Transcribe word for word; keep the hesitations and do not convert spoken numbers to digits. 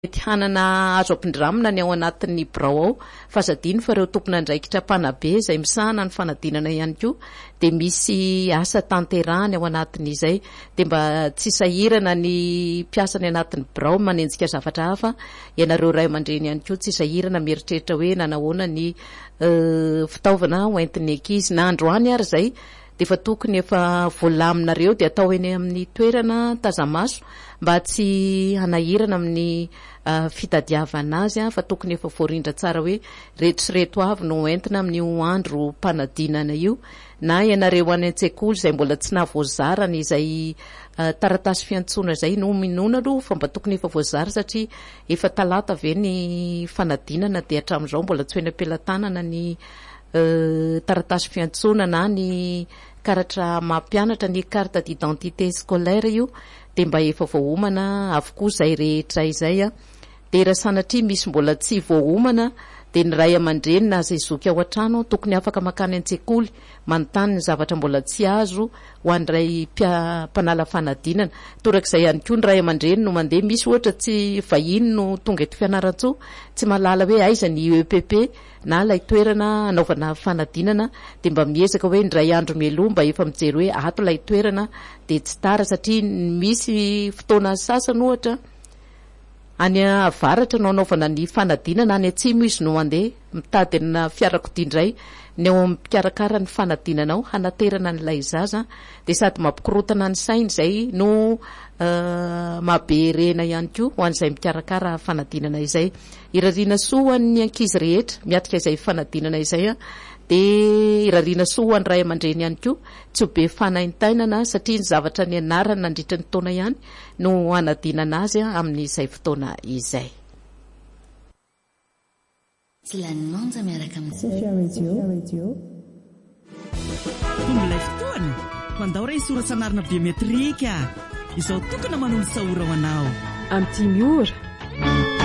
Mety hanana azo ampindramina ny ao anatin'ny birao ao fa zadiny fa ireo tompona andraikitra mpanabe izay misahana ny fanadinana ihany koa dia misy asa tanterahany ao anatin'izay dia mba tsy sahirana ny mpiasa ny anatin'ny birao manenjika zavatra hafa ianareo ray aman-dreny ihany koa tsy sahirana mieritreritra hoe nanahoana ny fitaovana hoentin'ny ankizy na androany ary izay dia fa tokony efa voalaminareo dia atao eny amin'ny toerana tazamaso mba tsy hanahirana amin'ny uh, fitadiavana azy fa tokony efa voarindra tsara hoe reto sy reto avy no entina amin'ny andro mpanadinana io na ianareo any an-tsekoly izay mbola tsy nahavoazarana izay uh, taratasy fiantsoana izay no minona aloha fa mba tokony efa voazara satria efa talata ve ny fanadinana dia hatramin'izao mbola tsy hoe nam-pelantanana ny uh, taratasy fiantsoana na ny karatra mampianatra ny carte d'identité scolaire io dia mba efa voahomana avokoa izay rehetra izay a dia raha sanatria misy mbola tsy voahomana dia ny ray aman-dreny na izay zoky ao an-trano tokony afaka makany an-tsekoly manontany ny zavatra mbola tsy azo ho an'ray mpanala fanadinana torak'izay ihany koa ny ray aman-dreny no mandeha misy ohatra tsy vahiny no tonga eto fianaran-tsoa tsy malala hoe aiza ny E P P na ilay toerana anaovana fanadinana dia mba miezaka hoe ndray andro mialoha mba efa mijery hoe ato ilay toerana dia tsy tara satria misy fotoana sasany ohatra any avaratra no anaovana ny fanadinana any atsimo izy no mandeha mitady na fiarakodia indray ny ao amin'ny mpikarakara ny fanadinana ao hanaterana n'ilay zaza dia sady mampikorotana ny sainy izay no uh, mahaberena ihany koa ho an'izay mikarakara fanadinana izay irariana soa ny ankizy rehetra miatrika izay fanadinana izay a dia irariana soa ny ray aman-dreny ihany koa tsy ho be fanaintainana satria ny zavatra ny anarana nandritra ny taona ihany no hanadinana azy amin'izay fotoana izay. Tombolay fotoana ho andao ray sora sanarina biometrika izao tokana manolo sahora ho anao amin'ny dimy ora